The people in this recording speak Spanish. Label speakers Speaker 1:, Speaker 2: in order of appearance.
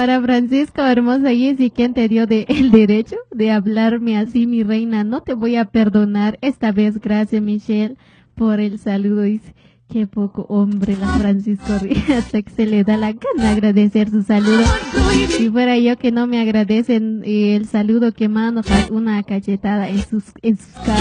Speaker 1: Para Francisco, hermosa Jessie, ¿quién te dio el derecho de hablarme así, mi reina? No te voy a perdonar esta vez. Gracias, Michelle, por el saludo. Dice, qué poco hombre la Francisco Ríos, hasta que se le da la gana agradecer su saludo. Si fuera yo que no me agradecen el saludo que mando, una cachetada en sus caras.